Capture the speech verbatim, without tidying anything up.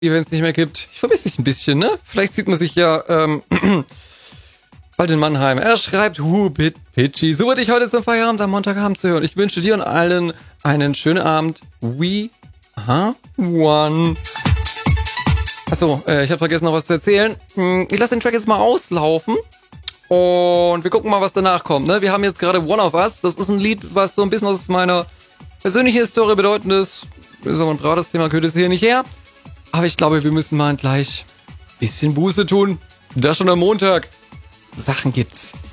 wie wenn es nicht mehr gibt. Ich vermisse dich ein bisschen, ne? Vielleicht sieht man sich ja ähm, bald in Mannheim. Er schreibt, hu, bit, pitchy. Super, dich heute zum Feierabend am Montagabend zu hören. Ich wünsche dir und allen einen schönen Abend. We are one. Achso, äh, ich habe vergessen noch was zu erzählen. Ich lasse den Track jetzt mal auslaufen. Und wir gucken mal, was danach kommt, ne? Wir haben jetzt gerade One of Us. Das ist ein Lied, was so ein bisschen aus meiner persönlichen Historie bedeutend ist. So ein braves Thema gehört es hier nicht her. Aber ich glaube, wir müssen mal gleich ein bisschen Buße tun. Das schon am Montag. Sachen gibt's.